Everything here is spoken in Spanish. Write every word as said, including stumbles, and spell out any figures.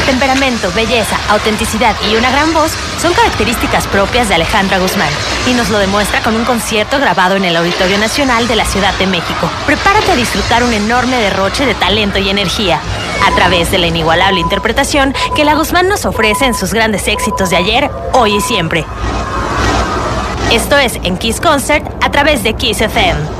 Temperamento, belleza, autenticidad y una gran voz son características propias de Alejandra Guzmán y nos lo demuestra con un concierto grabado en el Auditorio Nacional de la Ciudad de México. Prepárate a disfrutar un enorme derroche de talento y energía a través de la inigualable interpretación que la Guzmán nos ofrece en sus grandes éxitos de ayer, hoy y siempre. Esto es en Kiss Concert a través de Kiss F M.